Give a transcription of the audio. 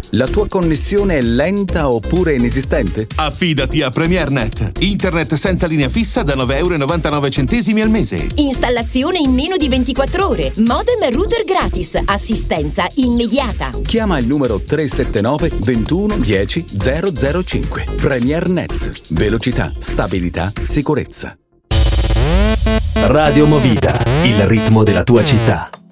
La tua connessione è lenta oppure inesistente? Affidati a PremierNet. Internet senza linea fissa da €9,99 al mese. Installazione in meno di 24 ore. Modem e router gratis. Assistenza immediata. Chiama il numero 379 21 10 005. PremierNet. Velocità, stabilità, sicurezza. Radio Movida, il ritmo della tua città.